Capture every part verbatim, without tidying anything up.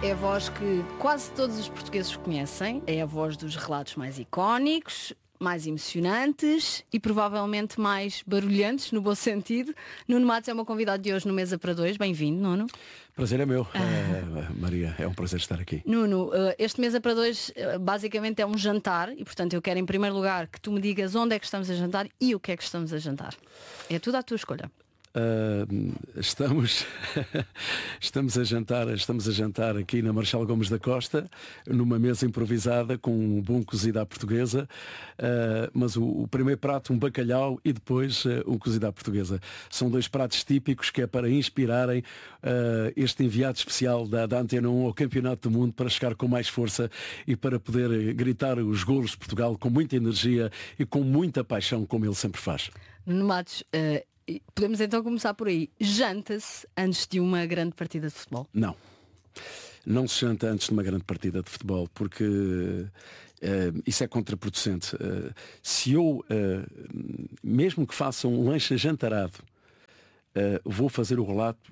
é a voz que quase todos os portugueses conhecem. É a voz dos relatos mais icónicos, mais emocionantes e provavelmente mais barulhantes, no bom sentido. Nuno Matos é o meu convidado de hoje no Mesa para Dois. Bem-vindo, Nuno. Prazer é meu, ah. uh, Maria, é um prazer estar aqui. Nuno, uh, este Mesa para Dois uh, basicamente é um jantar e, portanto, eu quero em primeiro lugar que tu me digas onde é que estamos a jantar e o que é que estamos a jantar. É tudo à tua escolha. Uh, estamos estamos a jantar estamos a jantar aqui na Marechal Gomes da Costa, numa mesa improvisada com um bom cozido à portuguesa, uh, mas o, o primeiro prato um bacalhau e depois uh, um cozido à portuguesa. São dois pratos típicos que é para inspirarem uh, este enviado especial da, da Antena um ao Campeonato do Mundo, para chegar com mais força e para poder gritar os golos de Portugal com muita energia e com muita paixão, como ele sempre faz. Nuno Matos, uh... podemos então começar por aí. Janta-se antes de uma grande partida de futebol? Não. Não se janta antes de uma grande partida de futebol, porque uh, isso é contraproducente. Uh, se eu, uh, mesmo que faça um lanche jantarado, uh, vou fazer o relato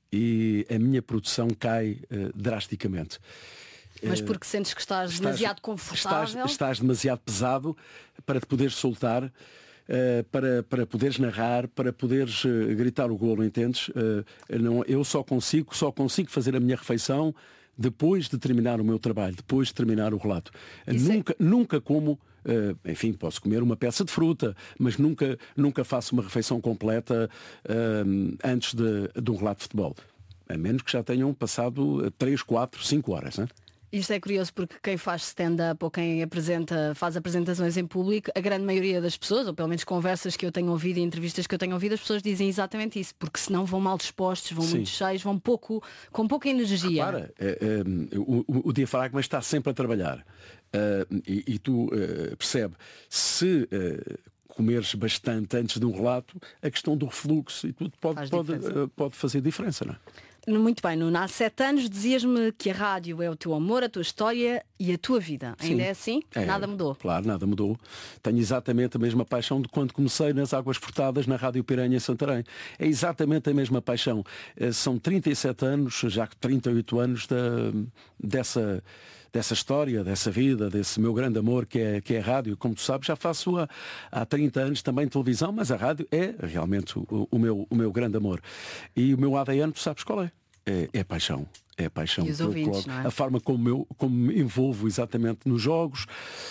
e a minha produção cai uh, drasticamente. Mas porque sentes que estás, estás demasiado confortável? Estás, estás demasiado pesado para te poderes soltar. Uh, para, para poderes narrar, para poderes uh, gritar o golo, entendes? Uh, não, eu só consigo, só consigo fazer a minha refeição depois de terminar o meu trabalho, depois de terminar o relato. Uh, nunca, é... nunca como, uh, enfim, posso comer uma peça de fruta, mas nunca, nunca faço uma refeição completa uh, antes de, de um relato de futebol. A menos que já tenham passado três, quatro, cinco horas, hein? Isto é curioso porque quem faz stand-up ou quem apresenta, faz apresentações em público, a grande maioria das pessoas, ou pelo menos conversas que eu tenho ouvido e entrevistas que eu tenho ouvido, as pessoas dizem exatamente isso, porque senão vão mal dispostos, vão Sim. muito cheios, vão pouco, com pouca energia. Repara, é, é, o, o diafragma está sempre a trabalhar uh, e, e tu uh, percebe, se uh, comeres bastante antes de um relato, a questão do refluxo e tudo pode, pode, uh, pode fazer diferença, não é? Muito bem, Nuno. Há sete anos dizias-me que a rádio é o teu amor, a tua história e a tua vida. Ainda Sim, é assim? É, nada mudou? Claro, nada mudou. Tenho exatamente a mesma paixão de quando comecei nas Águas Furtadas, na Rádio Piranha em Santarém. É exatamente a mesma paixão. São trinta e sete anos, já que trinta e oito anos da, dessa... dessa história, dessa vida, desse meu grande amor que é, que é a rádio. Como tu sabes, já faço há, há trinta anos também televisão, mas a rádio é realmente o, o, meu, o meu grande amor. E o meu A D N, tu sabes qual é? É, é paixão. É a paixão. E os ouvintes, não é? A forma como eu como me envolvo exatamente nos jogos.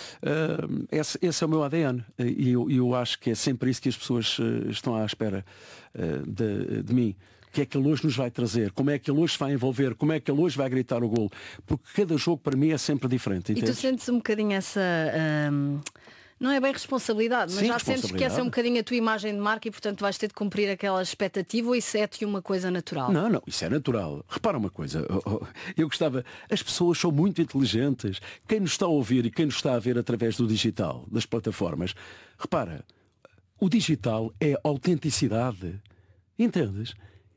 Uh, esse, esse é o meu A D N. E eu, eu acho que é sempre isso que as pessoas uh, estão à espera uh, de, de mim. O que é que ele hoje nos vai trazer? Como é que ele hoje se vai envolver? Como é que ele hoje vai gritar o golo? Porque cada jogo para mim é sempre diferente. E entendes? tu sentes um bocadinho essa... Um... Não é bem responsabilidade, mas Sim, já sentes que essa é um bocadinho a tua imagem de marca e, portanto, vais ter de cumprir aquela expectativa, ou isso é-te uma coisa natural? Não, não, isso é natural. Repara uma coisa, eu gostava, as pessoas são muito inteligentes. Quem nos está a ouvir e quem nos está a ver através do digital, das plataformas, repara, o digital é autenticidade. Entendes?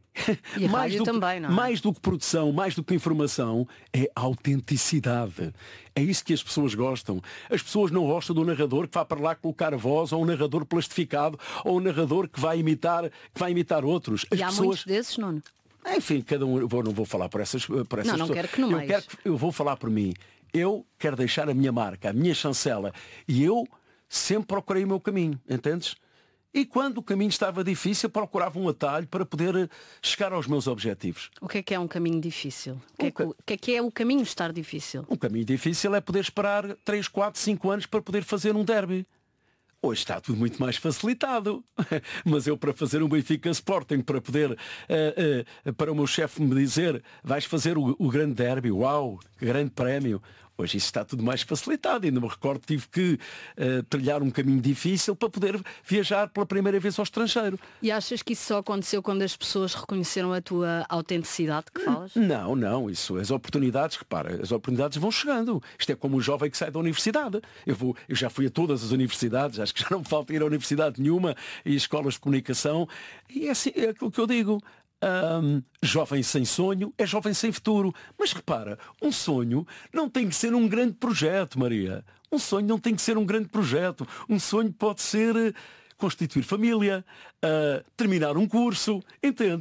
E a mais rádio do que, também, não é? Mais do que produção, mais do que informação, é autenticidade. É isso que as pessoas gostam. As pessoas não gostam do narrador que vai para lá colocar a voz, ou um narrador plastificado, ou um narrador que vai imitar, que vai imitar outros. As e há pessoas... muitos desses, Nuno? Enfim, cada um, eu não vou falar por essas, por essas não, não pessoas. quero que não eu, quero, eu vou falar por mim. Eu quero deixar a minha marca, a minha chancela. E eu sempre procurei o meu caminho, entendes? E quando o caminho estava difícil, procurava um atalho para poder chegar aos meus objetivos. O que é que é um caminho difícil? O que, é, que, o que é que é o caminho estar difícil? Um caminho difícil é poder esperar três, quatro, cinco anos para poder fazer um derby. Hoje está tudo muito mais facilitado. Mas eu, para fazer um Benfica Sporting, para poder, uh, uh, para o meu chefe me dizer, vais fazer o, o grande derby, uau, que grande prémio. Hoje isso está tudo mais facilitado. Ainda me recordo que tive que uh, trilhar um caminho difícil para poder viajar pela primeira vez ao estrangeiro. E achas que isso só aconteceu quando as pessoas reconheceram a tua autenticidade que falas? Não, não. Isso, as oportunidades, repara, as oportunidades vão chegando. Isto é como um jovem que sai da universidade. Eu, vou, eu já fui a todas as universidades, acho que já não me falta ir a universidade nenhuma e escolas de comunicação. E é, assim, é aquilo que eu digo. Um, jovem sem sonho é jovem sem futuro. Mas repara, um sonho não tem que ser um grande projeto, Maria. Um sonho não tem que ser um grande projeto. Um sonho pode ser uh, constituir família, uh, terminar um curso, entendes?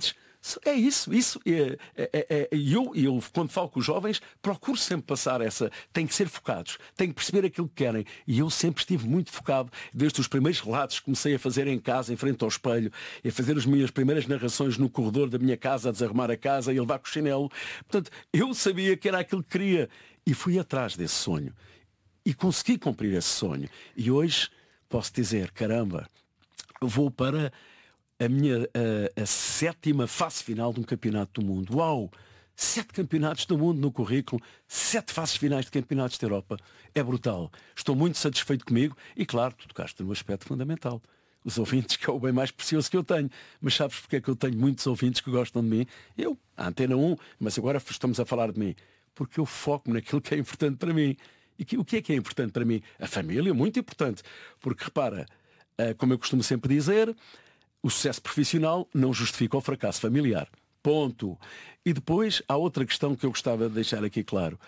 É isso, isso. E é, é, é, eu, eu, quando falo com os jovens, procuro sempre passar essa. Tem que ser focados, tem que perceber aquilo que querem. E eu sempre estive muito focado, desde os primeiros relatos que comecei a fazer em casa, em frente ao espelho, e a fazer as minhas primeiras narrações no corredor da minha casa, a desarrumar a casa e a levar com o chinelo. Portanto, eu sabia que era aquilo que queria. E fui atrás desse sonho. E consegui cumprir esse sonho. E hoje posso dizer, caramba, eu vou para a minha a, a sétima fase final de um campeonato do mundo. Uau! Sete campeonatos do mundo no currículo, sete fases finais de campeonatos da Europa. É brutal. Estou muito satisfeito comigo e, claro, tu tocaste no aspecto fundamental. Os ouvintes, que é o bem mais precioso que eu tenho. Mas sabes porque é que eu tenho muitos ouvintes que gostam de mim? Eu, a Antena um, mas agora estamos a falar de mim. Porque eu foco naquilo que é importante para mim. E que, o que é que é importante para mim? A família é muito importante. Porque, repara, como eu costumo sempre dizer, o sucesso profissional não justifica o fracasso familiar. Ponto. E depois há outra questão que eu gostava de deixar aqui claro.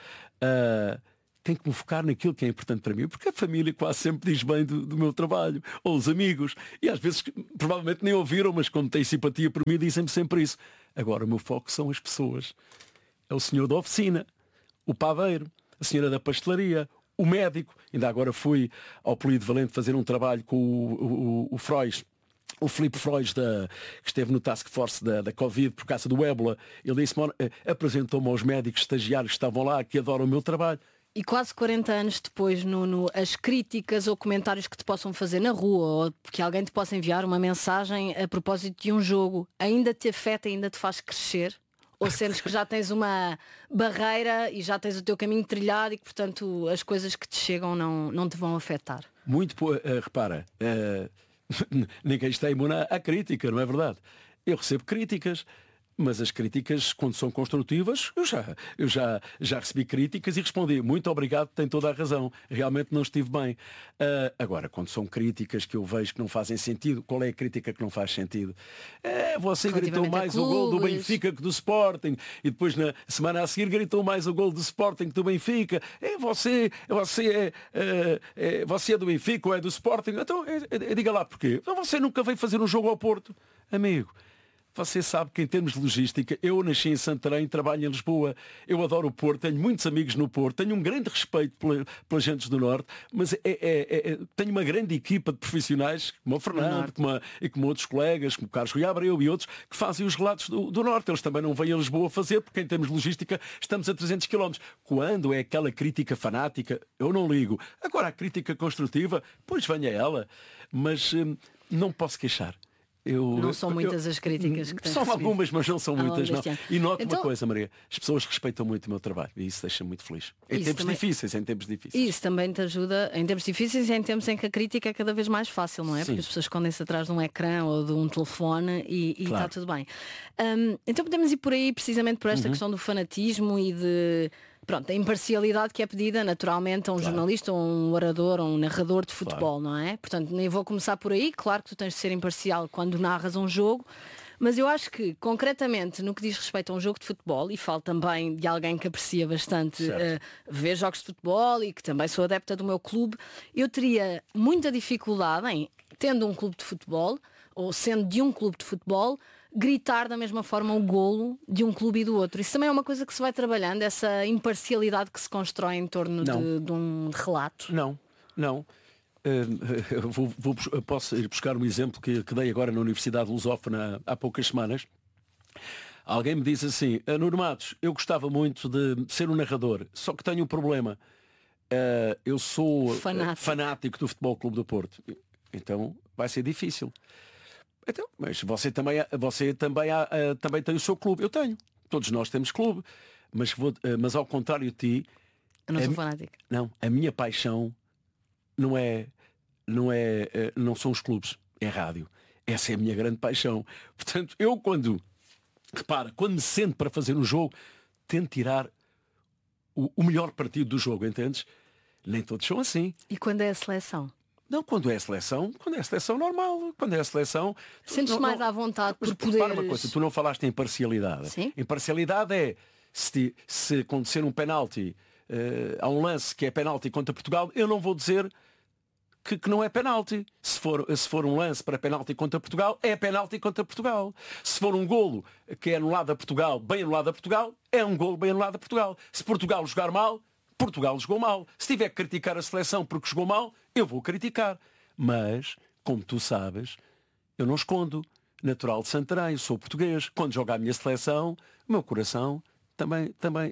Uh, tenho que me focar naquilo que é importante para mim, porque a família quase sempre diz bem do, do meu trabalho, ou os amigos. E às vezes provavelmente nem ouviram, mas como têm simpatia por mim, dizem-me sempre isso. Agora o meu foco são as pessoas. É o senhor da oficina, o padeiro, a senhora da pastelaria, o médico. Ainda agora fui ao Polido Valente fazer um trabalho com o, o, o, o Freud. O Filipe Freud, da, que esteve no Task Force da, da Covid por causa do ébola, ele disse, apresentou-me aos médicos estagiários que estavam lá, que adoram o meu trabalho. E quase quarenta anos depois, Nuno, as críticas ou comentários que te possam fazer na rua, ou que alguém te possa enviar uma mensagem a propósito de um jogo, ainda te afeta, ainda te faz crescer? Ou sentes que já tens uma barreira e já tens o teu caminho trilhado e que, portanto, as coisas que te chegam não, não te vão afetar? Muito, uh, repara... Uh... Ninguém está imune à crítica, não é verdade? Eu recebo críticas, mas as críticas, quando são construtivas, eu já, eu já, já recebi críticas e respondi, muito obrigado, tem toda a razão, realmente não estive bem. Uh, agora, quando são críticas que eu vejo que não fazem sentido, qual é a crítica que não faz sentido? É, você gritou mais o gol do Benfica que do Sporting, e depois na semana a seguir gritou mais o gol do Sporting que do Benfica. É, você, você, é, é, é, você é do Benfica ou é do Sporting? Então, é, é, diga lá porquê. Então, você nunca veio fazer um jogo ao Porto, amigo. Você sabe que em termos de logística, eu nasci em Santarém, trabalho em Lisboa, eu adoro o Porto, tenho muitos amigos no Porto, tenho um grande respeito pela, pelas gentes do Norte, mas é, é, é, tenho uma grande equipa de profissionais, como o Fernando, como a, e como outros colegas, como o Carlos Rui Abreu e outros, que fazem os relatos do, do Norte. Eles também não vêm a Lisboa fazer, porque em termos de logística estamos a trezentos quilómetros. Quando é aquela crítica fanática, eu não ligo. Agora a crítica construtiva, pois venha ela, mas hum, não posso queixar. Eu, não são muitas eu, as críticas que tens São recebido. Algumas, mas não são muitas, não. E noto então, uma coisa, Maria, as pessoas respeitam muito o meu trabalho e isso deixa-me muito feliz. Em tempos também, difíceis, em tempos difíceis. Isso também te ajuda em tempos difíceis e em tempos em que a crítica é cada vez mais fácil, não é? Sim. Porque as pessoas escondem-se atrás de um ecrã ou de um telefone e, e claro. Está tudo bem. Um, então podemos ir por aí precisamente por esta uhum. questão do fanatismo e de... Pronto, a imparcialidade que é pedida naturalmente a um claro. jornalista, ou um orador, ou um narrador de futebol, claro. Não é? Portanto, nem vou começar por aí. Claro que tu tens de ser imparcial quando narras um jogo, mas eu acho que, concretamente, no que diz respeito a um jogo de futebol, e falo também de alguém que aprecia bastante uh, ver jogos de futebol e que também sou adepta do meu clube, eu teria muita dificuldade em, tendo um clube de futebol, ou sendo de um clube de futebol, gritar da mesma forma o golo de um clube e do outro. Isso também é uma coisa que se vai trabalhando, essa imparcialidade que se constrói em torno de, de um relato. Não, não. Uh, vou, vou, posso ir buscar um exemplo que, que dei agora na Universidade Lusófona há poucas semanas. Alguém me diz assim, Nuno Matos, eu gostava muito de ser um narrador, só que tenho um problema. Uh, eu sou fanático. fanático do Futebol Clube do Porto. Então vai ser difícil. Então, mas você também, você também, há, uh, também tem o seu clube. Eu tenho. Todos nós temos clube. Mas, vou, uh, mas ao contrário de ti... Eu não sou fanático. Não, a minha paixão não é, não é, uh, não são os clubes. É rádio. Essa é a minha grande paixão. Portanto, eu quando... Repara, quando me sento para fazer um jogo, tento tirar o, o melhor partido do jogo, entendes? Nem todos são assim. E quando é a seleção? Não, quando é a seleção, quando é a seleção normal, quando é a seleção... Sentes-te mais não, à vontade por poderes... poderes... uma coisa, tu não falaste em imparcialidade. Sim? Imparcialidade é, se, se acontecer um penalti, uh, há um lance que é penalti contra Portugal, eu não vou dizer que, que não é penalti. Se for, se for um lance para penalti contra Portugal, é penalti contra Portugal. Se for um golo que é anulado a Portugal, bem anulado a Portugal, é um golo bem anulado a Portugal. Se Portugal jogar mal, Portugal jogou mal. Se tiver que criticar a seleção porque jogou mal, eu vou criticar. Mas, como tu sabes, eu não escondo. Natural de Santarém, sou português. Quando joga a minha seleção, o meu coração também, também,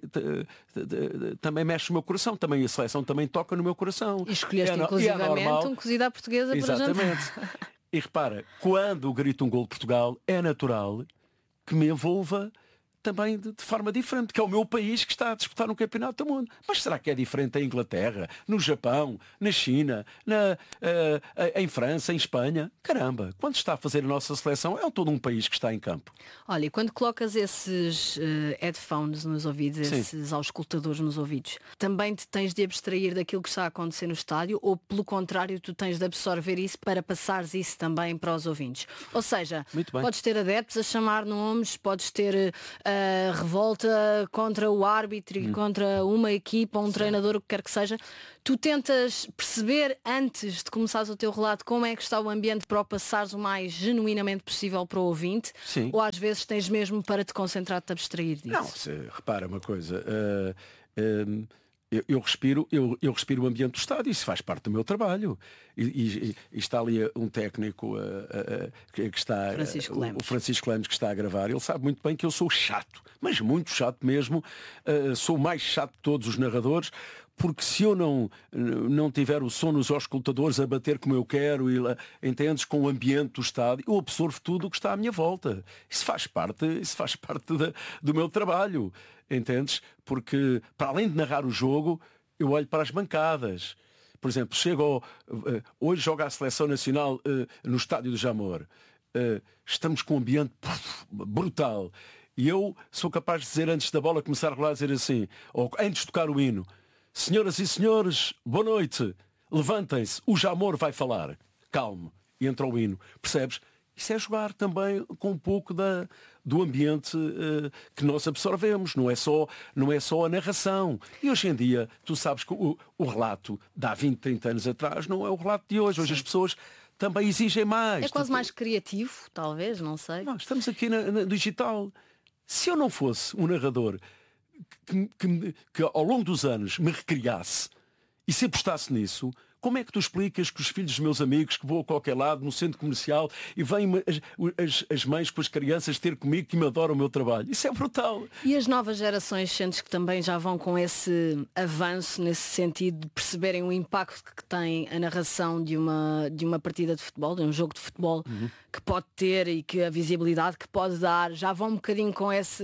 também mexe o meu coração. Também a seleção também toca no meu coração. E escolheste é, inclusivamente é normal, um cozido à portuguesa para jantar. Exatamente. E repara, quando grito um gol de Portugal, é natural que me envolva também de, de forma diferente, que é o meu país que está a disputar um campeonato do mundo. Mas será que é diferente em Inglaterra, no Japão, na China, na, uh, em França, em Espanha? Caramba, quando está a fazer a nossa seleção, é todo um país que está em campo. Olha, e quando colocas esses uh, headphones nos ouvidos, Sim. esses auscultadores nos ouvidos, também te tens de abstrair daquilo que está a acontecer no estádio ou, pelo contrário, tu tens de absorver isso para passares isso também para os ouvintes? Ou seja, podes ter adeptos a chamar nomes, podes ter... Uh, revolta contra o árbitro e hum. contra uma equipa, um Sim. treinador, o que quer que seja. Tu tentas perceber antes de começares o teu relato como é que está o ambiente para o passares o mais genuinamente possível para o ouvinte? Sim. Ou às vezes tens mesmo para te concentrar, te abstrair disso? Não, se, repara uma coisa. Uh, um... Eu, eu, respiro, eu, eu respiro o ambiente do estádio, isso faz parte do meu trabalho. E, e, e está ali um técnico uh, uh, que, que está, Francisco uh, o Francisco Lemos, que está a gravar. Ele sabe muito bem que eu sou chato, mas muito chato mesmo. Uh, sou o mais chato de todos os narradores, porque se eu não, não tiver o som nos auscultadores a bater como eu quero, e, entendes, com o ambiente do estádio, eu absorvo tudo o que está à minha volta. Isso faz parte, isso faz parte da, do meu trabalho. Entendes? Porque, para além de narrar o jogo, eu olho para as bancadas. Por exemplo, chego ao, uh, hoje joga a Seleção Nacional uh, no Estádio do Jamor. Uh, estamos com um ambiente puf, brutal. E eu sou capaz de dizer, antes da bola começar a rolar, dizer assim, ou antes de tocar o hino: senhoras e senhores, boa noite, levantem-se, o Jamor vai falar. Calmo. E entra o hino. Percebes? Isso é jogar também com um pouco da, do ambiente uh, que nós absorvemos. Não é, só, não é só a narração. E hoje em dia, tu sabes que o, o relato de há vinte, trinta anos atrás não é o relato de hoje. Hoje Sim. as pessoas também exigem mais. É quase mais criativo, talvez, não sei. Não, estamos aqui na, na digital. Se eu não fosse um narrador que, que, que ao longo dos anos me recriasse e se apostasse nisso, como é que tu explicas que os filhos dos meus amigos que vão a qualquer lado, no centro comercial, e vêm as, as, as mães com as crianças ter comigo que me adoram o meu trabalho? Isso é brutal. E as novas gerações, sentes que também já vão com esse avanço, nesse sentido de perceberem o impacto que tem a narração de uma, de uma partida de futebol, de um jogo de futebol, uhum. que pode ter e que a visibilidade que pode dar, já vão um bocadinho com esse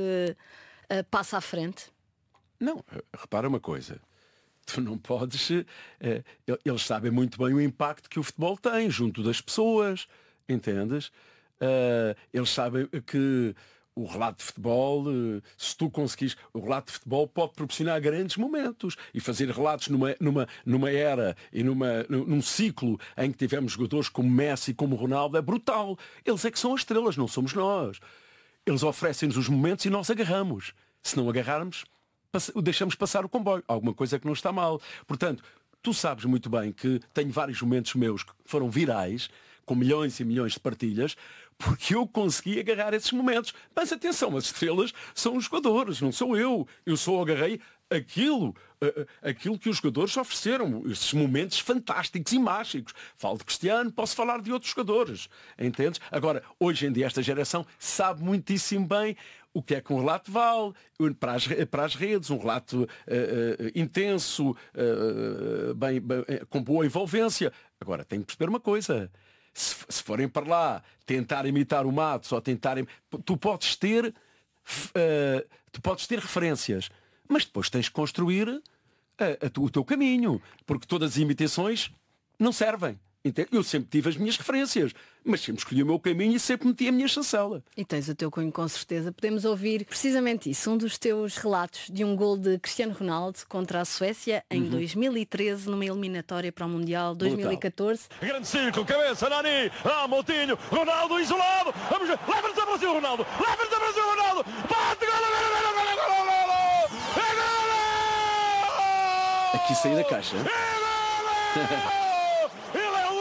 uh, passo à frente? Não, repara uma coisa. Tu não podes... Eh, eles sabem muito bem o impacto que o futebol tem junto das pessoas, entendes? Uh, eles sabem que o relato de futebol, uh, se tu conseguires... O relato de futebol pode proporcionar grandes momentos. E fazer relatos numa, numa, numa era e numa, num ciclo em que tivemos jogadores como Messi e como Ronaldo é brutal. Eles é que são as estrelas, não somos nós. Eles oferecem-nos os momentos e nós agarramos. Se não agarrarmos... deixamos passar o comboio. Alguma coisa que não está mal. Portanto, tu sabes muito bem que tenho vários momentos meus que foram virais, com milhões e milhões de partilhas, porque eu consegui agarrar esses momentos. Mas atenção, as estrelas são os jogadores, não sou eu. Eu só agarrei aquilo, uh, aquilo que os jogadores ofereceram, esses momentos fantásticos e mágicos. Falo de Cristiano, posso falar de outros jogadores. Entendes? Agora, hoje em dia, esta geração sabe muitíssimo bem o que é que um relato vale para as, para as redes, um relato uh, uh, intenso, uh, bem, bem, com boa envolvência. Agora, tem que perceber uma coisa. Se, se forem para lá tentar imitar o Matos ou tentarem... Tu podes ter, uh, tu podes ter referências, mas depois tens que construir a, a tu, o teu caminho, porque todas as imitações não servem. Eu sempre tive as minhas referências, mas sempre escolhi o meu caminho e sempre meti a minha chancela. E tens o teu cunho, com certeza. Podemos ouvir precisamente isso, um dos teus relatos de um gol de Cristiano Ronaldo contra a Suécia em uhum. dois mil e treze, numa eliminatória para o Mundial dois mil e catorze. Brutal. Grande círculo, cabeça, Nani, ah, Moutinho, Ronaldo isolado, vamos ver, leva-nos a Brasil, Ronaldo, leva-nos a Brasil, Ronaldo, bate, gol, gol, gol, gol, gol, gol, Aqui saí da caixa.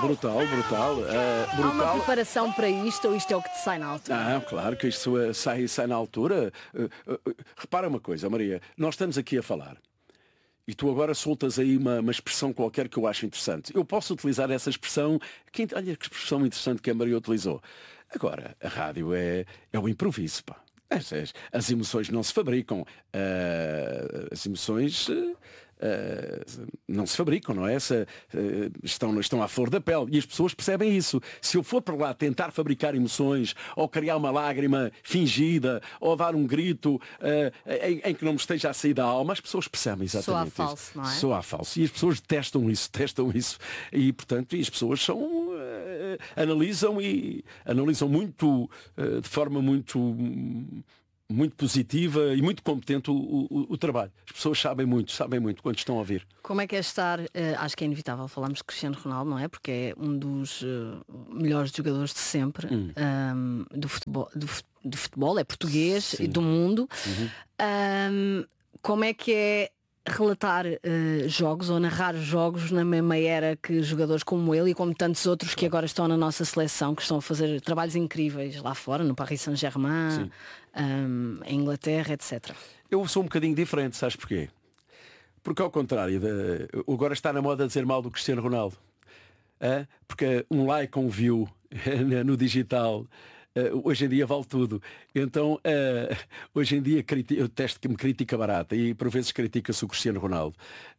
brutal, brutal. Uh, brutal. Há uma preparação para isto ou isto é o que te sai na altura? Ah, claro que isto uh, sai, sai na altura. Uh, uh, uh, repara uma coisa, Maria, nós estamos aqui a falar. E tu agora soltas aí uma, uma expressão qualquer que eu acho interessante. Eu posso utilizar essa expressão. Quem, olha que expressão interessante que a Maria utilizou. Agora, a rádio é, é o improviso, pá. As, as, as emoções não se fabricam. Uh, as emoções uh, uh, não se fabricam, não é? Essa, uh, estão, estão à flor da pele. E as pessoas percebem isso. Se eu for para lá tentar fabricar emoções, ou criar uma lágrima fingida, ou dar um grito uh, em, em que não me esteja a sair da alma, as pessoas percebem exatamente Soa falso, isso. não é? Soa falso. E as pessoas testam isso, testam isso. E, portanto, e as pessoas são... Uh, analisam e analisam muito, uh, de forma muito... muito positiva e muito competente o, o, o trabalho. As pessoas sabem muito, sabem muito quando estão a ouvir. Como é que é estar, uh, acho que é inevitável falarmos de Cristiano Ronaldo, não é? Porque é um dos uh, melhores jogadores de sempre hum. um, do, futebol, do, do futebol, é português Sim. e do mundo. Uhum. Um, como é que é relatar uh, jogos ou narrar jogos na mesma era que jogadores como ele e como tantos outros que agora estão na nossa seleção, que estão a fazer trabalhos incríveis lá fora, no Paris Saint-Germain, um, em Inglaterra, etcétera. Eu sou um bocadinho diferente, sabes porquê? Porque ao contrário, de, agora está na moda dizer mal do Cristiano Ronaldo. É? Porque um like, um view no digital, Uh, hoje em dia vale tudo. Então, uh, hoje em dia eu testo que me critica barata e por vezes critica-se o Cristiano Ronaldo.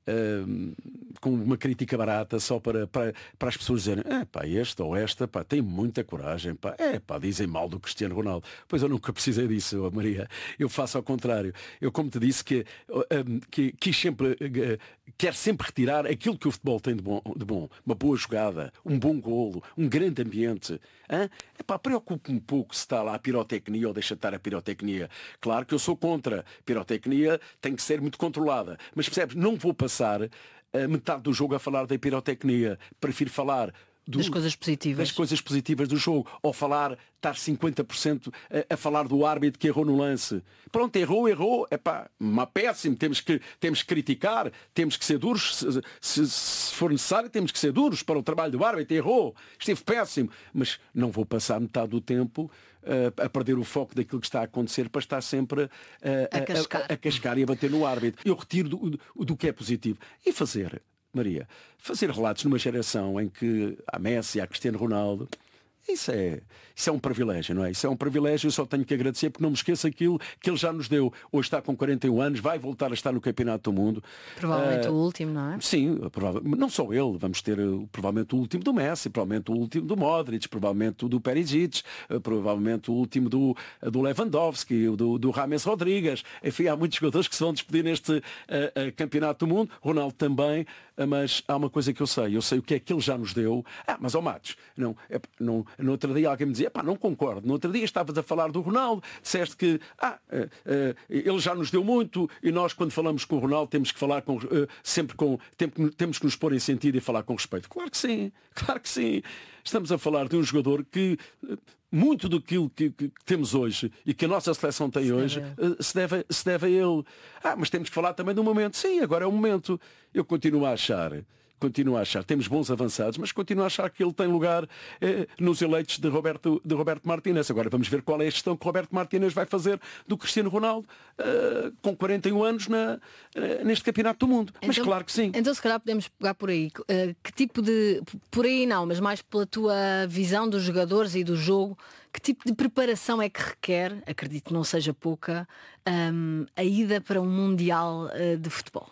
Uh, com uma crítica barata só para, para, para as pessoas dizerem é pá, este ou esta pá, tem muita coragem, pá, é pá, dizem mal do Cristiano Ronaldo. Pois eu nunca precisei disso, Maria. Eu faço ao contrário. Eu, como te disse, que, uh, que quis sempre, uh, quero sempre retirar aquilo que o futebol tem de bom, de bom. Uma boa jogada, um bom golo, um grande ambiente. É pá, preocupo-me um pouco se está lá a pirotecnia ou deixa de estar a pirotecnia. Claro que eu sou contra. Pirotecnia tem que ser muito controlada. Mas percebes, não vou passar a metade do jogo a falar da pirotecnia. Prefiro falar do, das coisas positivas. Das coisas positivas do jogo. Ou falar, estar cinquenta por cento a, a falar do árbitro que errou no lance. Pronto, errou, errou. É pá, uma péssimo. Temos que, temos que criticar, temos que ser duros. Se, se, se for necessário, temos que ser duros para o trabalho do árbitro. Errou, esteve péssimo. Mas não vou passar metade do tempo uh, a perder o foco daquilo que está a acontecer para estar sempre uh, a, a, cascar. A, a, a cascar e a bater no árbitro. Eu retiro do, do, do que é positivo. E fazer... Maria, fazer relatos numa geração em que há Messi, há Cristiano Ronaldo, isso é, isso é um privilégio, não é? Isso é um privilégio, eu só tenho que agradecer porque não me esqueço aquilo que ele já nos deu. Hoje está com quarenta e um anos, vai voltar a estar no Campeonato do Mundo. Provavelmente uh, o último, não é? Sim, provavelmente, não só ele, vamos ter uh, provavelmente o último do Messi, provavelmente o último do Modric, provavelmente o do Perisic, uh, provavelmente o último do, uh, do Lewandowski, o do, do James Rodrigues. Enfim, há muitos jogadores que se vão despedir neste uh, uh, Campeonato do Mundo. Ronaldo também. Mas há uma coisa que eu sei, eu sei o que é que ele já nos deu. Ah, mas ó oh, Matos, não, é, não, no outro dia alguém me dizia, pá, não concordo. No outro dia estavas a falar do Ronaldo, disseste que ah, uh, uh, ele já nos deu muito e nós quando falamos com o Ronaldo temos que falar com, uh, sempre com, tem, temos que nos pôr em sentido e falar com respeito. Claro que sim, claro que sim. Estamos a falar de um jogador que uh, muito do que, que, que temos hoje e que a nossa seleção tem se hoje deve. Se, deve, se deve a ele. Ah, mas temos que falar também do momento. Sim, agora é o momento. Eu continuo a achar, continuo a achar, temos bons avançados, mas continuo a achar que ele tem lugar eh, nos eleitos de Roberto, de Roberto Martínez. Agora vamos ver qual é a gestão que Roberto Martínez vai fazer do Cristiano Ronaldo eh, com quarenta e um anos na, eh, neste Campeonato do Mundo. Mas então, claro que sim. Então se calhar podemos pegar por aí. Uh, que tipo de... Por aí não, mas mais pela tua visão dos jogadores e do jogo, que tipo de preparação é que requer, acredito que não seja pouca, um, a ida para um Mundial uh, de futebol?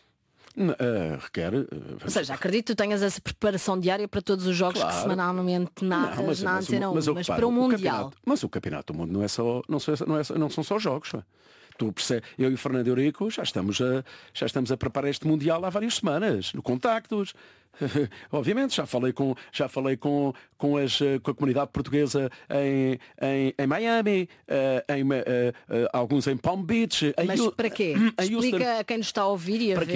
Uh, requer uh, Ou seja, acredito que tu tenhas essa preparação diária para todos os jogos, claro, que semanalmente na, não, mas, na mas, antena, mas, mas, mas para o Mundial. O mas o Campeonato do Mundo não é só, não, são, não, é, não são só jogos. Tu percebes, eu e o Fernando Eurico já estamos, a, já estamos a preparar este Mundial há várias semanas, no contactos. Obviamente, já falei com, já falei com, com, as, com a comunidade portuguesa em, em, em Miami, uh, em, uh, uh, alguns em Palm Beach. Mas em, para quê? Em Explica Houston. a quem nos está a ouvir e a para ver. Quê?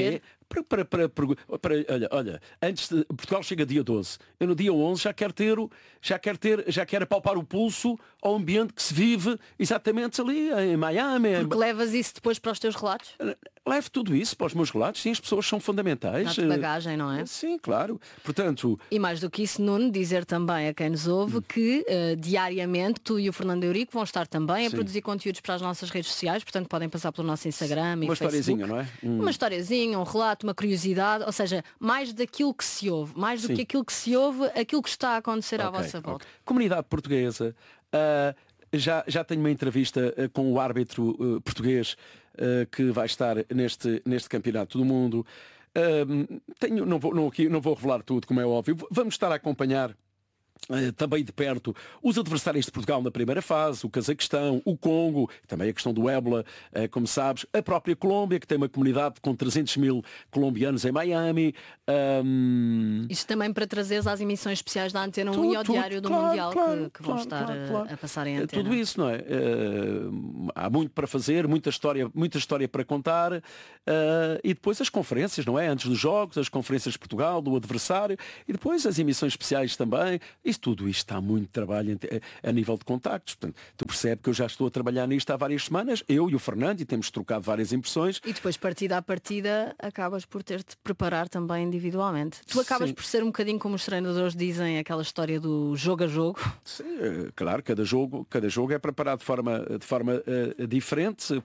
para, para, para, para, para olha, olha, antes de Portugal chega dia doze, eu no dia onze já quero ter, já quero ter, já quero apalpar o pulso ao ambiente que se vive exatamente ali em Miami. Porque em... levas isso depois para os teus relatos? Levo tudo isso para os meus relatos, sim, as pessoas são fundamentais. Dá-te bagagem, não é? Sim, claro. Portanto... E mais do que isso, Nuno, dizer também a quem nos ouve hum. que uh, diariamente tu e o Fernando Eurico vão estar também a sim. produzir conteúdos para as nossas redes sociais, portanto podem passar pelo nosso Instagram uma e Facebook. Uma historiazinha, não é? Hum. Uma historiazinha, um relato, uma curiosidade, ou seja, mais daquilo que se ouve, mais do sim. que aquilo que se ouve, aquilo que está a acontecer okay, à vossa volta. Okay. Comunidade portuguesa, uh, já, já tenho uma entrevista uh, com o árbitro uh, português uh, que vai estar neste, neste campeonato do mundo. Uh, tenho, não, vou, não, aqui, não vou revelar tudo, como é óbvio. Vamos estar a acompanhar Uh, também de perto os adversários de Portugal na primeira fase, o Cazaquistão, o Congo, também a questão do ébola, uh, como sabes, a própria Colômbia, que tem uma comunidade com trezentos mil colombianos em Miami. Um... Isto também para trazeres às emissões especiais da Antena um e ao tudo, Diário do claro, Mundial claro, que, que vão claro, estar claro, a, claro. a passar em antena. Tudo isso, não é? Uh, há muito para fazer, muita história, muita história para contar uh, e depois as conferências, não é? Antes dos jogos, as conferências de Portugal, do adversário e depois as emissões especiais também. Isso tudo isto está muito trabalho a nível de contactos. Portanto, tu percebes que eu já estou a trabalhar nisto há várias semanas, eu e o Fernando, e temos trocado várias impressões. E depois, partida a partida, acabas por ter de preparar também individualmente. Tu acabas Sim. por ser um bocadinho como os treinadores dizem, aquela história do jogo a jogo. Sim, claro, cada jogo, cada jogo é preparado de forma, de forma uh, diferente,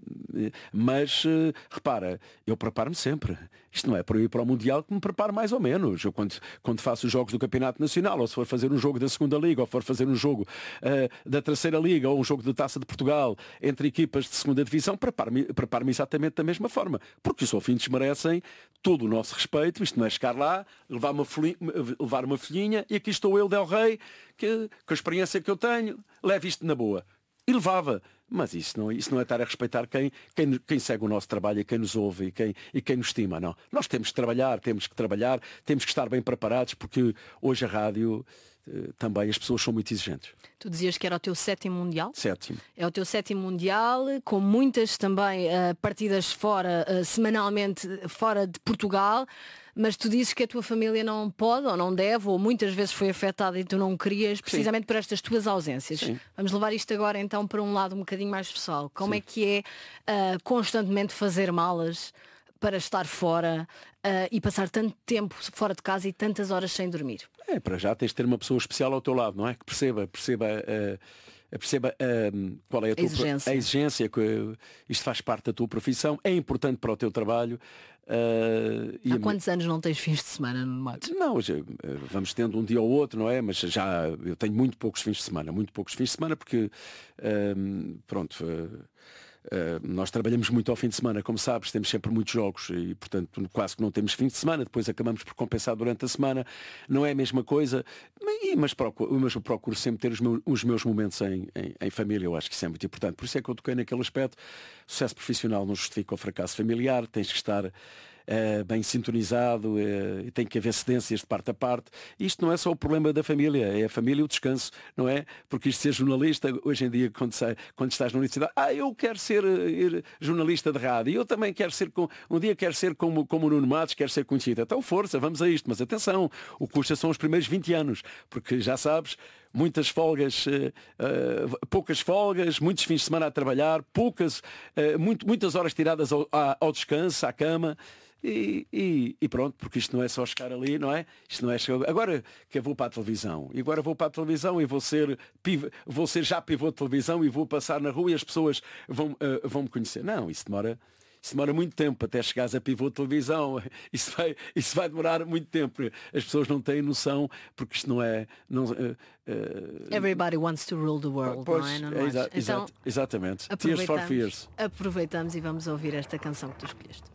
mas uh, repara, eu preparo-me sempre. Isto não é para eu ir para o Mundial que me preparo mais ou menos. Eu quando, quando faço os jogos do Campeonato Nacional, ou se for fazer um jogo da segunda Liga, ou for fazer um jogo uh, da terceira Liga, ou um jogo de Taça de Portugal entre equipas de segunda divisão, preparo-me, preparo-me exatamente da mesma forma. Porque os ouvintes merecem todo o nosso respeito. Isto não é chegar lá, levar uma, folhinha, levar uma folhinha e aqui estou eu, Del Rey, que com a experiência que eu tenho, levo isto na boa. E levava. Mas isso não, isso não é estar a respeitar quem, quem, quem segue o nosso trabalho e quem nos ouve e quem, e quem nos estima, não. Nós temos que trabalhar, temos que trabalhar, temos que estar bem preparados, porque hoje a rádio também as pessoas são muito exigentes. Tu dizias que era o teu sétimo Mundial? Sétimo. É o teu sétimo Mundial, com muitas também uh, partidas fora, uh, semanalmente fora de Portugal, mas tu dizes que a tua família não pode ou não deve, ou muitas vezes foi afetada e tu não querias, precisamente Sim. por estas tuas ausências. Sim. Vamos levar isto agora então para um lado um bocadinho mais pessoal. Como Sim. é que é uh, constantemente fazer malas para estar fora uh, e passar tanto tempo fora de casa e tantas horas sem dormir? É, para já tens de ter uma pessoa especial ao teu lado, não é? Que perceba, perceba, uh, perceba uh, qual é a tua exigência. a exigência, que uh, isto faz parte da tua profissão, é importante para o teu trabalho. Uh, Há quantos anos não tens fins de semana no Matos? Não, já, vamos tendo um dia ou outro, não é? Mas já eu tenho muito poucos fins de semana, muito poucos fins de semana porque uh, pronto. Uh, Uh, nós trabalhamos muito ao fim de semana, como sabes, temos sempre muitos jogos e, portanto, quase que não temos fim de semana, depois acabamos por compensar durante a semana. Não é a mesma coisa, mas, mas, procuro, mas eu procuro sempre ter os meus, os meus momentos em, em, em família. Eu acho que isso é muito importante. Por isso é que eu toquei naquele aspecto. Sucesso profissional não justifica o fracasso familiar, tens que estar Uh, bem sintonizado, uh, e tem que haver cedências de parte a parte. Isto não é só o problema da família, é a família e o descanso, não é? Porque isto ser jornalista, hoje em dia, quando, sai, quando estás na universidade, ah, eu quero ser uh, jornalista de rádio, eu também quero ser, com, um dia quero ser como, como o Nuno Matos, quero ser conhecido. Então força, vamos a isto, mas atenção, o custo são os primeiros vinte anos, porque já sabes, muitas folgas, uh, uh, poucas folgas, muitos fins de semana a trabalhar, poucas, uh, muito, muitas horas tiradas ao, ao descanso, à cama. E, e, e pronto, porque isto não é só chegar ali, não é? Isto não é chegar... Agora que eu vou para a televisão, e agora vou para a televisão e vou ser, piv... vou ser já pivô de televisão e vou passar na rua e as pessoas vão, uh, vão me conhecer. Não, isso demora, isso demora muito tempo até chegares a pivô de televisão. Isso vai, isso vai demorar muito tempo. As pessoas não têm noção, porque isto não é... Não, uh, uh... Everybody wants to rule the world, pois, não é? Não, é não exa então, exatamente. Tears for Fears. Aproveitamos e vamos ouvir esta canção que tu escolheste.